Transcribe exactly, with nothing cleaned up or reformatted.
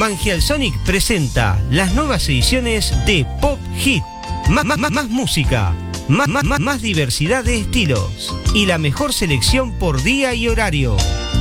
Mangial Sonic presenta las nuevas ediciones de Pop Hit. Más, más, más, más música, más, más, más, más diversidad de estilos y la mejor selección por día y horario.